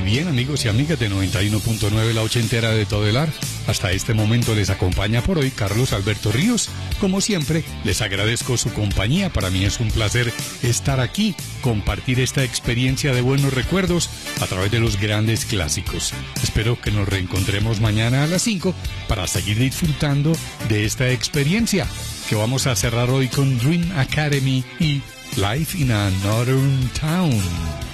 bien, amigos y amigas de 91.9 La Ochentera de Todelar. Hasta este momento les acompaña por hoy Carlos Alberto Ríos. Como siempre, les agradezco su compañía. Para mí es un placer estar aquí, compartir esta experiencia de buenos recuerdos a través de los grandes clásicos. Espero que nos reencontremos mañana a las 5 para seguir disfrutando de esta experiencia, que vamos a cerrar hoy con Dream Academy y Life in a Northern Town.